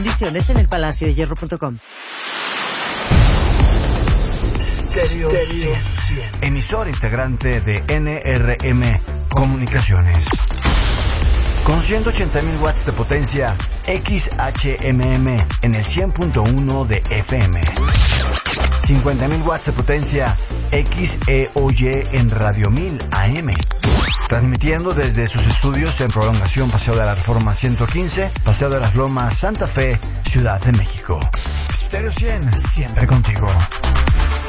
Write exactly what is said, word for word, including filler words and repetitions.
Condiciones en el palacio de hierro punto com. Stereo cien, emisor integrante de N R M Comunicaciones. Con ciento ochenta mil watts de potencia, X H M M en el cien punto uno de F M. cincuenta mil watts de potencia, X E O Y en Radio mil A M. Transmitiendo desde sus estudios en Prolongación Paseo de la Reforma ciento quince, Paseo de las Lomas, Santa Fe, Ciudad de México. Stereo cien, siempre contigo.